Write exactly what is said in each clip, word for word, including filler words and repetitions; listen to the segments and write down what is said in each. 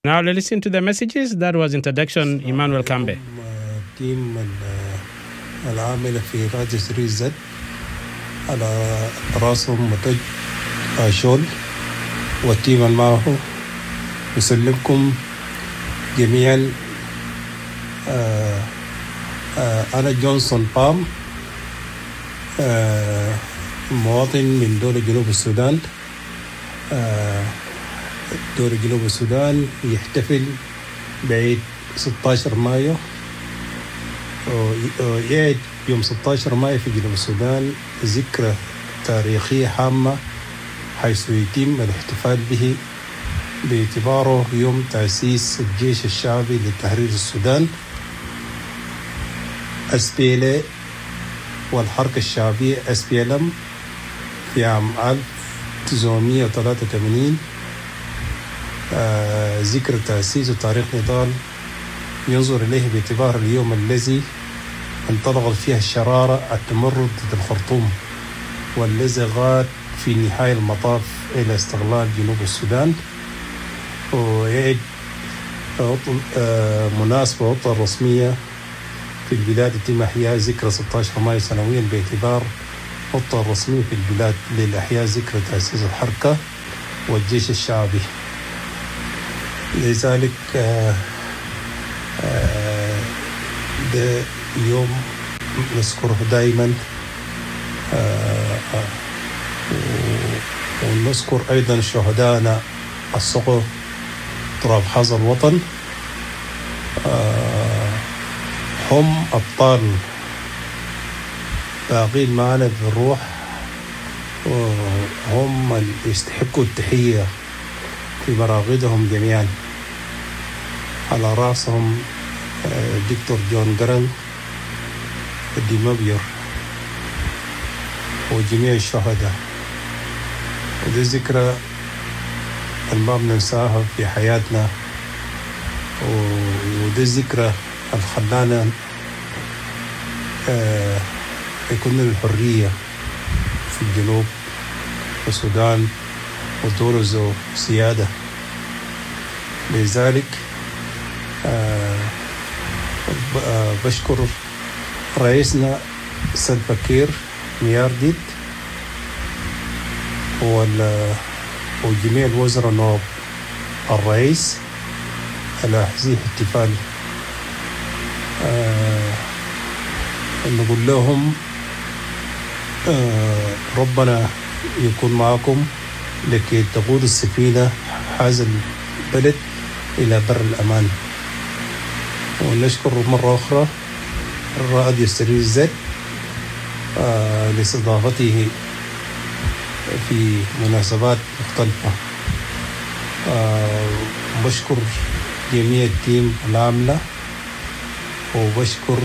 Now let's listen to the messages. That was introduction, Emmanuel Kambe. تيم العاملة في راديو ثري زد على راسهم متج آشول والتيم اللي معه يسلمكم جميعا. آه آه أنا جونسون بام، آه مواطن من دولة جنوب السودان. آه دولة جنوب السودان يحتفل بعيد ستة عشر مايو، ويعد يوم ستة عشر مايو في جنوب السودان ذكرى تاريخية هامة، حيث يتم الاحتفال به باعتباره يوم تأسيس الجيش الشعبي لتحرير السودان إس بي إل إيه والحركة الشعبية إس بي إل إم في عام ألف وتسعمائة وثلاثة وثمانين. آه ذكر تأسيس وتاريخ نضال ينظر إليه باعتبار اليوم الذي انطلقت فيه الشرارة التمرد ضد الخرطوم، والذي غاد في نهاية المطاف إلى استقلال جنوب السودان. ويعد آه مناسبة عطلة رسمية في البلاد يتم إحياء ذكرى ستة عشر مايو سنويا باعتبار عطلة رسمية في البلاد للإحياء ذكرى تأسيس الحركة والجيش الشعبي. لذلك آه آه ده يوم نذكره دائما، آه آه ونذكر أيضا شهداءنا السقوا تراب هذا الوطن. آه هم أبطال باقين معنا بالروح، وهم اللي يستحقوا التحية في مراغدهم جميعا، على رأسهم دكتور جون جرن الديمبير وجميع الشهداء. ودي ذكرى ما بننساها في حياتنا، ودي ذكرى الخلانا يكون الحرية في الجنوب والسودان وتورز سيادة. لذلك آه آه بشكر رئيسنا سلفا كير ميارديد وجميع الوزراء نواب الرئيس على هذه الاحتفال. آه نقول لهم آه ربنا يكون معكم لكي تقود السفينة هذا البلد إلى بر الأمان. ونشكر مرة أخرى راديو ثري زد آه لاستضافته في مناسبات مختلفة. آه بشكر جميع التيم العاملة، وبشكر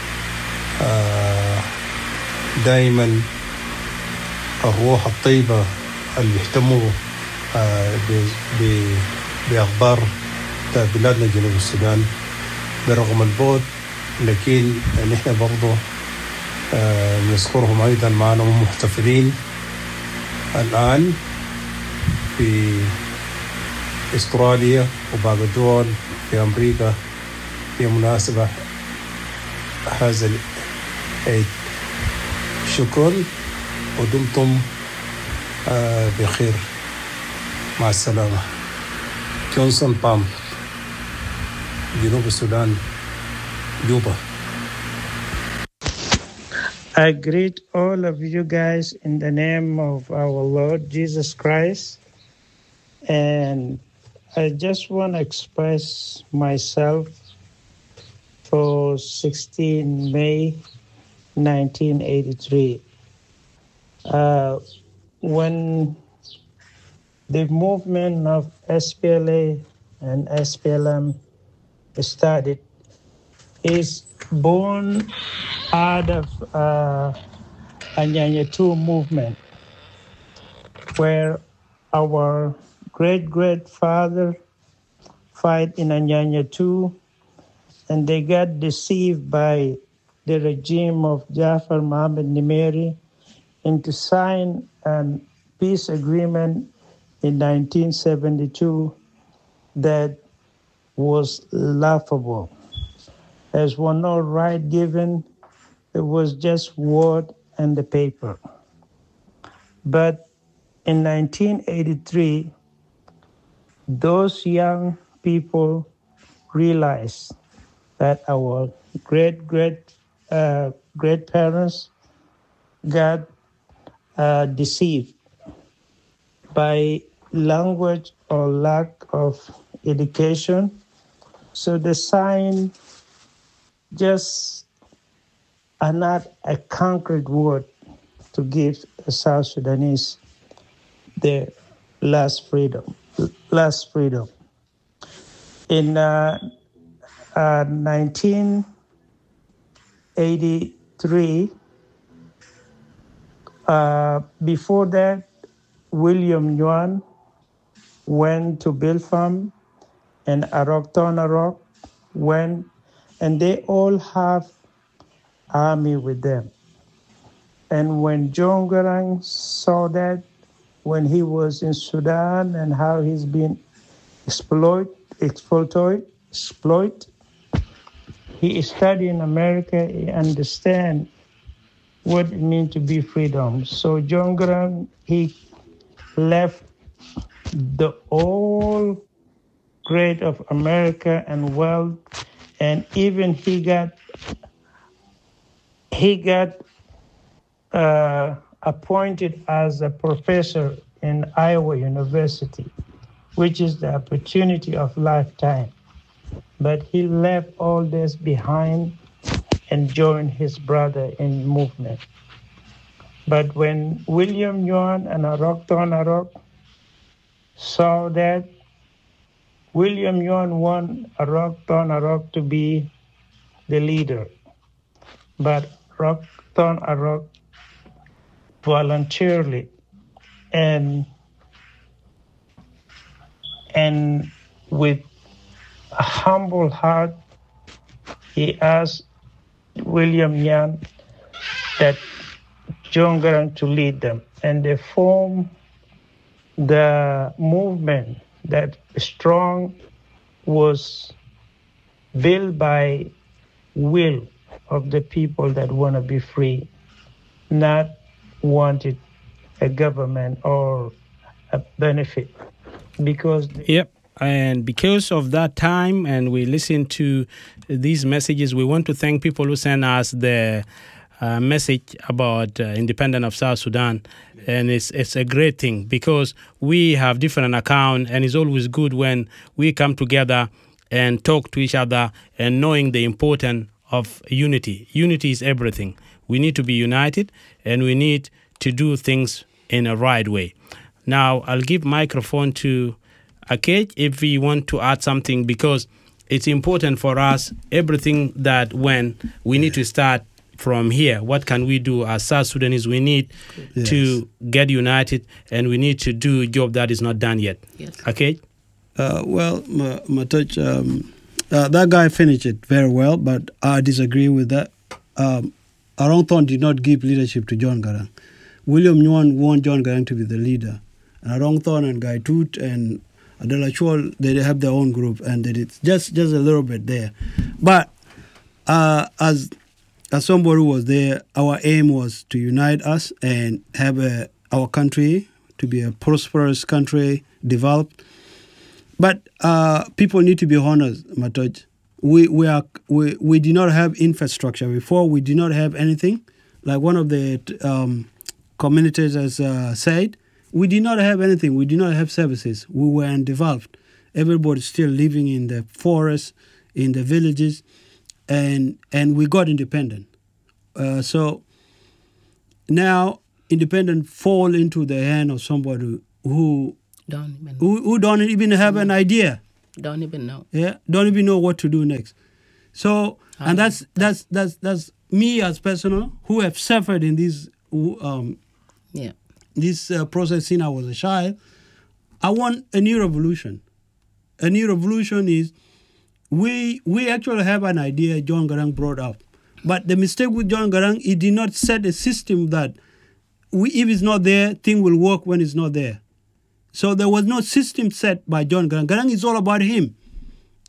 آه دائما الروح الطيبة اللي بيهتموا آه بأخبار بلادنا جنوب السودان برغم البعد، لكن نحن برضو آه نذكرهم أيضا معنا محتفلين الآن في استراليا وباقي الدول في أمريكا في مناسبة هذا العيد. شكرا ودمتم آه بخير. مع السلامة. جونسون بام، جنوب السودان، جوبا. I greet all of you guys in the name of our Lord Jesus Christ. And I just want to express myself for sixteen May nineteen eighty-three. Uh, when the movement of S P L A and S P L M started, is born out of uh, Anyanya two movement, where our great-great-father fight in Anyanya two, and they got deceived by the regime of Jafar Mohammed Nimeri into sign a peace agreement in nineteen seventy-two that was laughable. There was no right given. It was just word and the paper. But in nineteen eighty-three, those young people realized that our great, great, uh, great parents got uh, deceived by language or lack of education. So the sign just are not a concrete word to give the South Sudanese their last freedom. Last freedom. In uh, uh, nineteen eighty-three, uh, before that, William Yuan went to Bilfam, and Arok Tonarok went, and they all have army with them. And when John Garang saw that, when he was in Sudan and how he's been exploit, exploited, exploit, he studied in America, he understand what it means to be freedom. So John Garang, he left the whole great of America and wealth, and even he got he got uh, appointed as a professor in Iowa University, which is the opportunity of lifetime. But he left all this behind and joined his brother in movement. But when William Yuan and Arok Tonarok saw that, William Yuan wanted Arok Tonarok to be the leader. But Arok Tonarok voluntarily and and with a humble heart, he asked William Yuan that John Garang to lead them, and they formed the movement that strong was built by will of the people that want to be free, not wanted a government or a benefit. Because they- Yep. And because of that time, and we listen to these messages, we want to thank people who send us the uh, message about uh, independence of South Sudan. And it's it's a great thing because we have different accounts, and it's always good when we come together and talk to each other and knowing the importance of unity. Unity is everything. We need to be united, and we need to do things in a right way. Now, I'll give microphone to Akej if we want to add something, because it's important for us, everything that when we need to start from here. What can we do as South Sudanese? We need yes. to get united, and we need to do a job that is not done yet. Yes. Akej? Uh, well, Matoch, um, uh, that guy finished it very well, but I disagree with that. Um, Arong Thon did not give leadership to John Garang. William Yuan want John Garang to be the leader. And Arong Thon and Guy Tut and Adela Chol, they have their own group, and they did just, just a little bit there. But uh, as as somebody who was there, our aim was to unite us and have a, our country to be a prosperous country, developed. But uh, people need to be honest, Matoj. We we are we, we did not have infrastructure before. We did not have anything. Like one of the um, communities has uh, said, we did not have anything. We did not have services. We were undeveloped. Everybody still living in the forests, in the villages, and and we got independent. Uh, so now independent fall into the hand of somebody who don't even who, who don't even have an idea. Don't even know. Yeah, don't even know what to do next. So and that's that's that's that's me as personal who have suffered in this um yeah this uh, process since I was a child. I want a new revolution. A new revolution is we we actually have an idea John Garang brought up, but the mistake with John Garang, he did not set a system that we, if it's not there, thing will work when it's not there. So there was no system set by John Garang. Garang is all about him.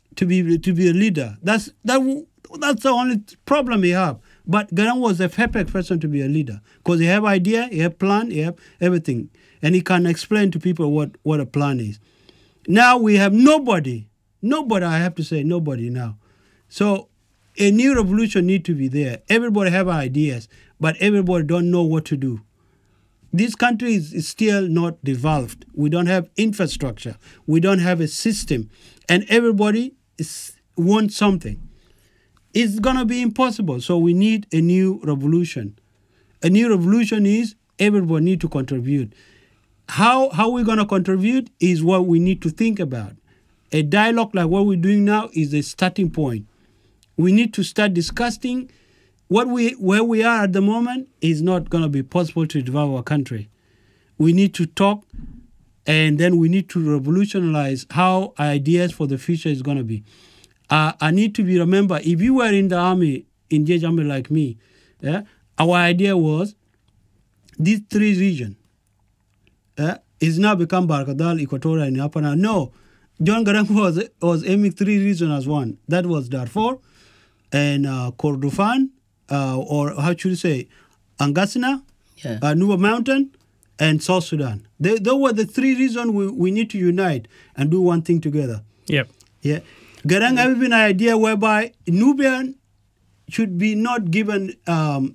to be to be a leader. That's that. That's the only problem he have. But Garang was the perfect person to be a leader because he have idea, he have plan, he have everything, and he can explain to people what, what a plan is. Now we have nobody, nobody. I have to say nobody now. So a new revolution need to be there. Everybody have ideas, but everybody don't know what to do. This country is, is still not developed. We don't have infrastructure. We don't have a system, and everybody is wants something. It's going to be impossible. So we need a new revolution. A new revolution is everybody need to contribute. How how we're going to contribute is what we need to think about. A dialogue like what we're doing now is a starting point. We need to start discussing what we where we are at the moment is not going to be possible to develop our country. We need to talk, and then we need to revolutionize how ideas for the future is going to be. Uh, I need to be remember, if you were in the army, in J J Army like me, yeah, our idea was these three regions uh, is now become Barkadal, Equatorial, and Apana. No, John Garang was was aiming three regions as one. That was Darfur and uh, Kordofan, uh, or how should you say, Angasina, yeah. uh, Nuba Mountain, and South Sudan. They, those were the three reasons we, we need to unite and do one thing together. Yep. Yeah. Garang have been an idea whereby Nubian should be not given um,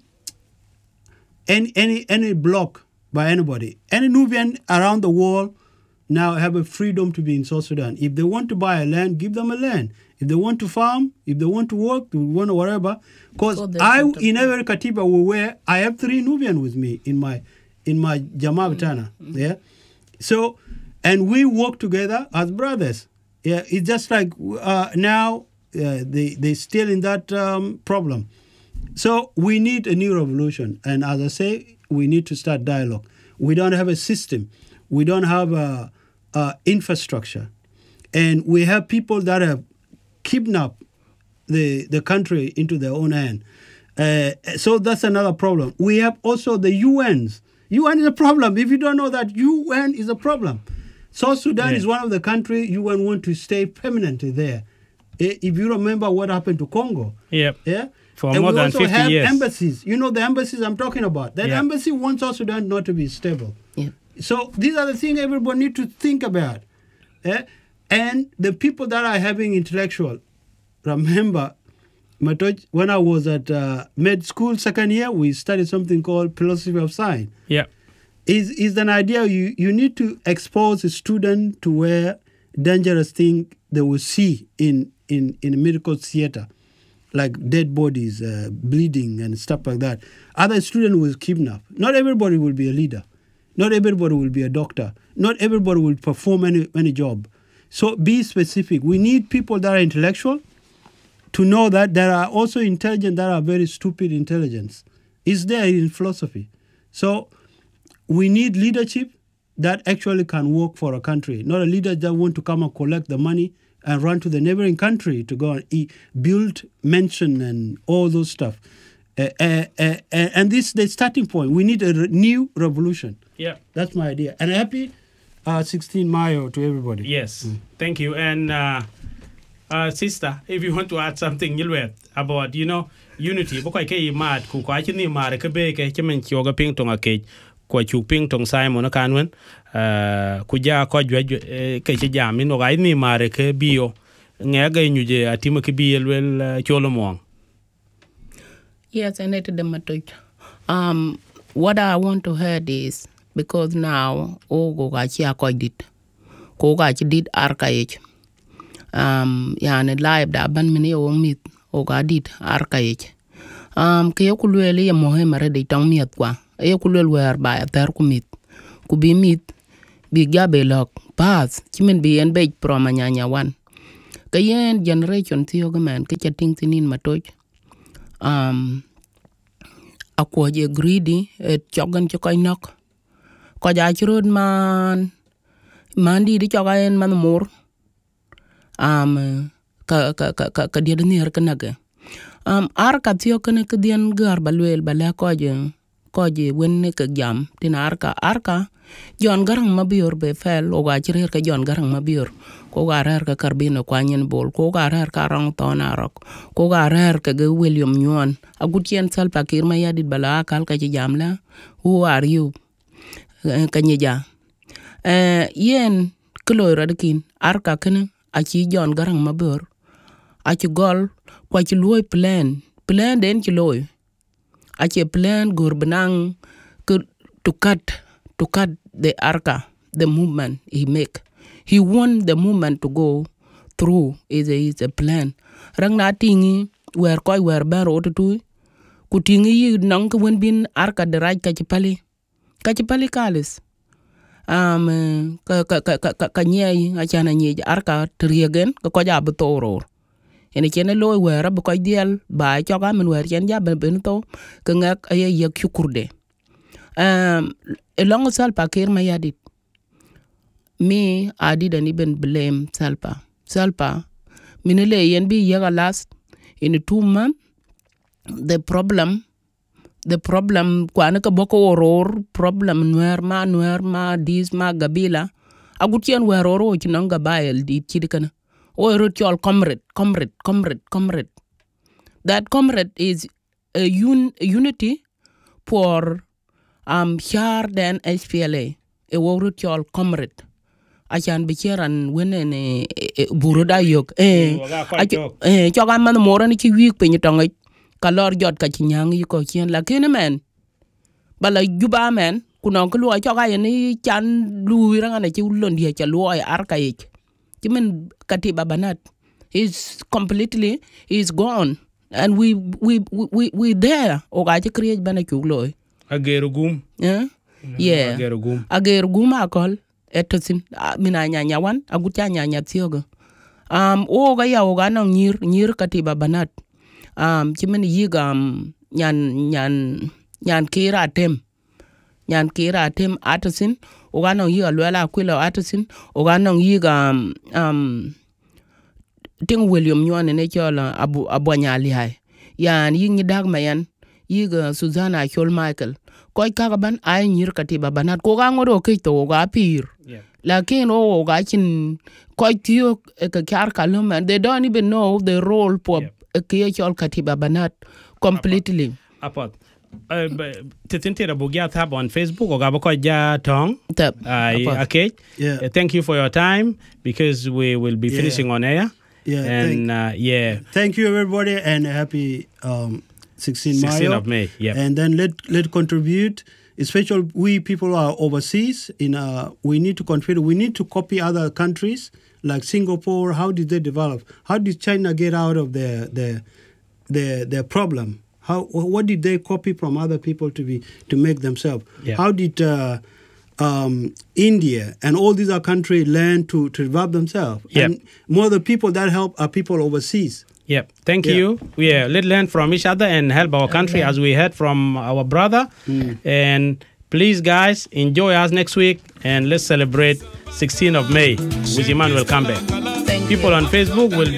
any any any block by anybody. Any Nubian around the world now have a freedom to be in South Sudan. If they want to buy a land, give them a land. If they want to farm, if they want to work, they want to whatever. Because Oh, I that's in every katiba we wear, I have three Nubian with me in my in my Jama Batana. Mm-hmm. Yeah. So and we work together as brothers. Yeah, it's just like uh, now uh, they they still in that um, problem. So we need a new revolution, and as I say, we need to start dialogue. We don't have a system, we don't have a, a infrastructure, and we have people that have kidnapped the the country into their own hand. Uh, so that's another problem. We have also the U Ns. U N is a problem. If you don't know that, U N is a problem. South Sudan yeah. is one of the countries you want to stay permanently there. If you remember what happened to Congo. Yep. Yeah. For and more we than also fifty have years. embassies. You know the embassies I'm talking about. That yeah. embassy wants South Sudan not to be stable. Yeah. So these are the things everybody need to think about. Yeah? And the people that are having intellectual, remember, when I was at uh, med school second year, we studied something called philosophy of science. Yeah. Is is an idea you, you need to expose a student to where dangerous thing they will see in, in, in a medical theater, like dead bodies, uh, bleeding and stuff like that. Other students will kidnap. Not everybody will be a leader. Not everybody will be a doctor. Not everybody will perform any, any job. So be specific. We need people that are intellectual to know that there are also intelligent that are very stupid intelligence. It's there in philosophy. So we need leadership that actually can work for a country, not a leader that want to come and collect the money and run to the neighboring country to go and eat, build mansion and all those stuff. Uh, uh, uh, and this is the starting point. We need a re- new revolution. Yeah. That's my idea. And happy uh, sixteen Mayo to everybody. Yes. Mm. Thank you. And uh, uh, sister, if you want to add something about, you know, unity, because I mad, kuko achini mad kebe ke chimen choga ping tonga ke kwa chuping tong Simon kanwen uh, kuja kwa jwe ke chijam no ga ni mad ke bio ngega nyuje atimo ke bielwel cholomong. Yes, I need them to um what I want to heard is because now oh go ga chi akodit ko ga chi did archaic um yani live da ban mini o mit o ga dit archaic um ke yokulwele ya mohema de tong miet kwa e yokulwel wer ba ter ku mit ku bi mit bi gabe lok pass chimen bi en be promanyanya wan kayen generation tiyo gamen ke chating tinin matoj um akwa je greedy et chogan chokai nok ko ja churud man mandi di chogaen man mur um ka ka ka ka dia ni har kanaga um ar ka tiyo kana kdien gar balwel bala ko je ko je wenne ka jam tin arka arka jon garang mabior be fel o ga chirer ka jon garang mabior ko ga rer ka karbino kwanyen bol ko ga rer ka rong ton arok ko ga rer ka ge William Nyon agutien Salva Kiir Mayardit bala kal ka ci jamla who are you kanyija eh yen kloy radkin arka kene aci John Garang Mabor aci gol kwa ci loy plan plan den ci loy aci plan gor benang to cut to cut the arka the movement he make he want the movement to go through is a, is a plan rang na tingi wer koy wer baro tu ku tingi yi nang ko won bin arka de raj ka ci pali ka ci pali kalis um ka ka ka ka ka nyai achana nyi arka triegen ko ko ja butoro ene chene loy wer ab ko diel ba cho ga men wer chen ja ben to ka ngak ay ye kurde um along Salva Kiir Mayardit me I didn't even blame Salva Salva minele yen bi yaga last in two months the problem the problem kwana ka boko oror problem nuer ma nuer ma dis ma gabila agutien weroro chinanga bael di chidikana o rotol comrade comrade comrade comrade that comrade is a un, unity for um char den S P L A e wo rotol comrade achan bicheran wenene buroda yok eh eh choga man moran ci wik pe nytonga kalor jot ka ci nyang yi ko chien la kene men bala juba men kuno ko lo choga ni chan lu ranga ne ci ulon dia cha lo ay arka yi ci men Katiba Banat is completely is gone and we we we we there o ga ci create bana ci lo ageru gum eh yeah ageru gum ageru gum akol etosin mina nya nya wan agutya nya nya tioga um o ga ya o ga nang nyir nyir Katiba Banat um chimen yigam nyan nyan nyan kira tem nyan kira tem atosin o ga nang yiga lwela kwila atosin o ga nang yiga um ting William Nyon ne chola abu abwanya lihai yan yingi dag mayan yiga Susanna Chol Michael koy kaga ban ay nyir Katiba Banat ko ga ngoro ke to ga pir lakin o ga chin koy tiyo ka kar kalum and they don't even know the role for Kiechol Katiba Banat completely. Apart. Titintira bugia tab on Facebook or gabako ja tong. Tab. Okay. Yeah. Uh, thank you for your time because we will be finishing yeah. on air. Yeah. And thank, uh, yeah. Thank you everybody and happy um sixteenth of May. Yeah. And then let let contribute. Especially we people who are overseas in uh we need to contribute. We need to copy other countries. Like Singapore, how did they develop? How did China get out of their their their, their problem? How what did they copy from other people to be to make themselves? Yeah. How did uh, um, India and all these other countries learn to, to develop themselves? Yep. And more the people that help are people overseas. Yep. Thank Yeah. you. Yeah, let's learn from each other and help our country as we heard from our brother. Mm. And please, guys, enjoy us next week and let's celebrate sixteenth of May with Emmanuel Kambe. Thank People you. on Facebook will